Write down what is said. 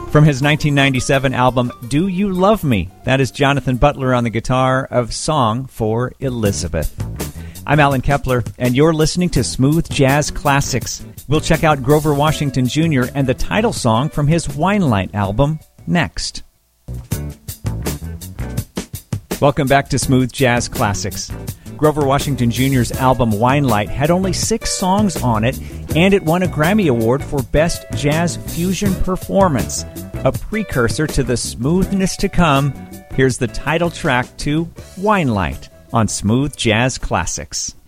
From his 1997 album, Do You Love Me? That is Jonathan Butler on the guitar of Song for Elizabeth. I'm Alan Kepler, and you're listening to Smooth Jazz Classics. We'll check out Grover Washington Jr. and the title song from his Winelight album next. Welcome back to Smooth Jazz Classics. Grover Washington Jr.'s album Winelight had only 6 songs on it, and it won a Grammy Award for Best Jazz Fusion Performance. A precursor to the smoothness to come, here's the title track to Winelight on Smooth Jazz Classics.